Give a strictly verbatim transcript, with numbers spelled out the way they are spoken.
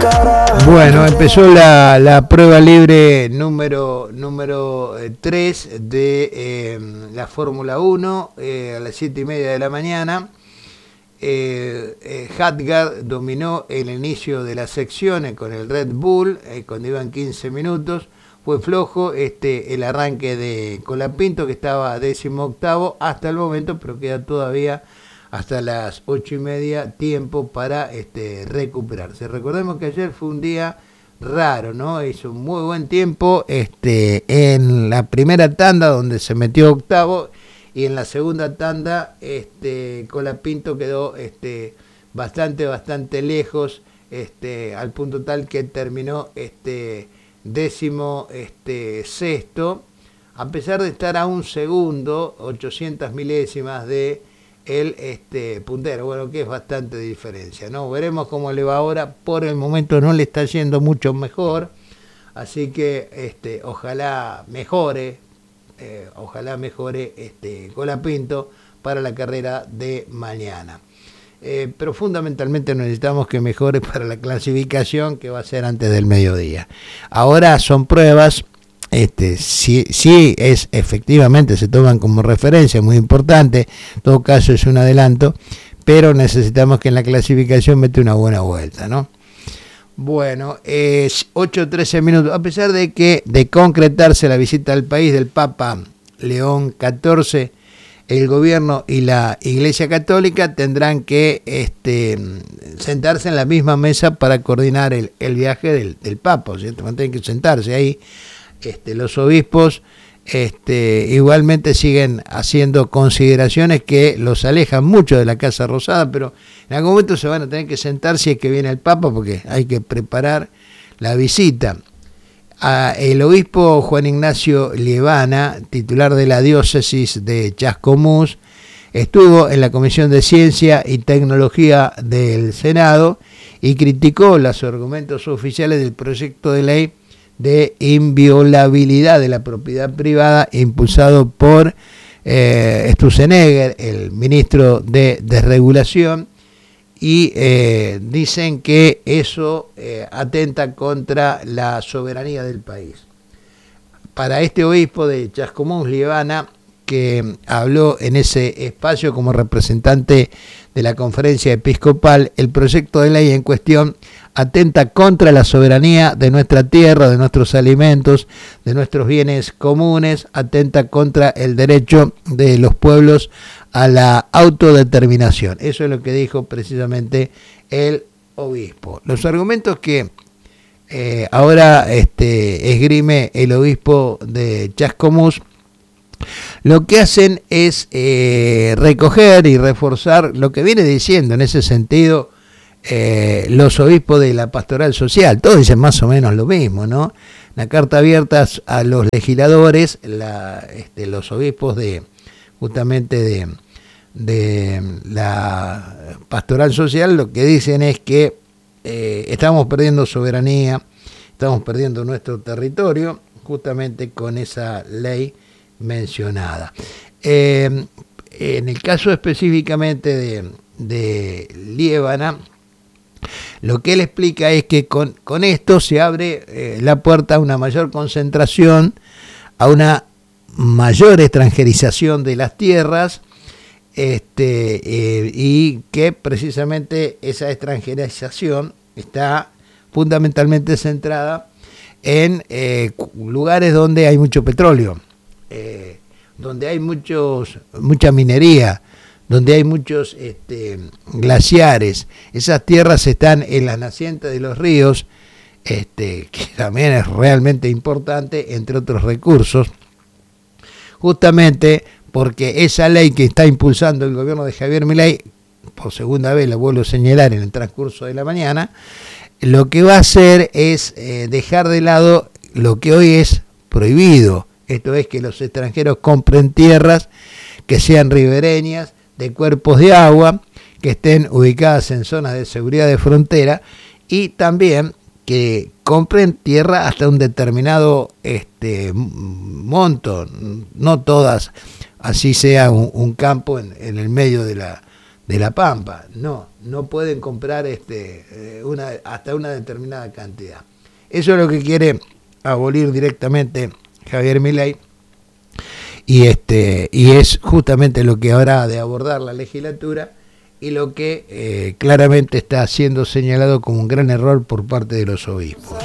Bueno, empezó la, la prueba libre número número tres de eh, la Fórmula uno eh, a las siete y media de la mañana. Eh, eh, Hardgar dominó el inicio de las secciones con el Red Bull, eh, cuando iban quince minutos. Fue flojo este el arranque de Colapinto, que estaba décimo octavo hasta el momento, pero queda todavía hasta las ocho y media tiempo para este recuperarse. Recordemos que ayer fue un día raro, ¿no? Hizo un muy buen tiempo este en la primera tanda, donde se metió octavo, y en la segunda tanda este Colapinto quedó este bastante bastante lejos, este al punto tal que terminó este décimo este sexto, a pesar de estar a un segundo, ochocientas milésimas de el este puntero, bueno, que es bastante diferencia, ¿no? Veremos cómo le va ahora. Por el momento no le está yendo mucho mejor, así que este ojalá mejore, eh, ojalá mejore este Colapinto para la carrera de mañana. Eh, pero fundamentalmente necesitamos que mejore para la clasificación, que va a ser antes del mediodía. Ahora son pruebas, este, sí, sí es efectivamente, se toman como referencia, muy importante, en todo caso es un adelanto, pero necesitamos que en la clasificación mete una buena vuelta, ¿no? Bueno, es ocho trece minutos, a pesar de que de concretarse la visita al país del Papa León catorce, el gobierno y la Iglesia Católica tendrán que este, sentarse en la misma mesa para coordinar el, el viaje del, del Papa, ¿cierto? Tienen que sentarse ahí. Este, los obispos este, igualmente siguen haciendo consideraciones que los alejan mucho de la Casa Rosada, pero en algún momento se van a tener que sentar si es que viene el Papa, porque hay que preparar la visita. A el obispo Juan Ignacio Lievana, titular de la diócesis de Chascomús, estuvo en la Comisión de Ciencia y Tecnología del Senado y criticó los argumentos oficiales del proyecto de ley de inviolabilidad de la propiedad privada impulsado por eh, Sturzenegger, el ministro de Desregulación, y eh, dicen que eso eh, atenta contra la soberanía del país. Para este obispo de Chascomús, Lievana, que habló en ese espacio como representante de la conferencia episcopal, el proyecto de ley en cuestión atenta contra la soberanía de nuestra tierra, de nuestros alimentos, de nuestros bienes comunes, atenta contra el derecho de los pueblos a la autodeterminación. Eso es lo que dijo precisamente el obispo. Los argumentos que eh, ahora este, esgrime el obispo de Chascomús, lo que hacen es eh, recoger y reforzar lo que viene diciendo en ese sentido eh, los obispos de la pastoral social. Todos dicen más o menos lo mismo, ¿no? La carta abierta a los legisladores, la, este, los obispos de justamente de, de la pastoral social, lo que dicen es que eh, estamos perdiendo soberanía, estamos perdiendo nuestro territorio, justamente con esa ley mencionada. Eh, en el caso específicamente de, de Lievana, lo que él explica es que con, con esto se abre eh, la puerta a una mayor concentración, a una mayor extranjerización de las tierras, este, eh, y que precisamente esa extranjerización está fundamentalmente centrada en eh, lugares donde hay mucho petróleo, eh, donde hay muchos mucha minería, donde hay muchos este, glaciares. Esas tierras están en las nacientes de los ríos, este, que también es realmente importante, entre otros recursos, justamente porque esa ley que está impulsando el gobierno de Javier Milei, por segunda vez lo vuelvo a señalar en el transcurso de la mañana, lo que va a hacer es eh, dejar de lado lo que hoy es prohibido. Esto es que los extranjeros compren tierras que sean ribereñas, de cuerpos de agua, que estén ubicadas en zonas de seguridad de frontera, y también que compren tierra hasta un determinado este, monto, no todas, así sea un, un campo en, en el medio de la, de La Pampa. No, no pueden comprar este, una, hasta una determinada cantidad. Eso es lo que quiere abolir directamente Javier Milei, y este y es justamente lo que habrá de abordar la legislatura, y lo que eh, claramente está siendo señalado como un gran error por parte de los obispos.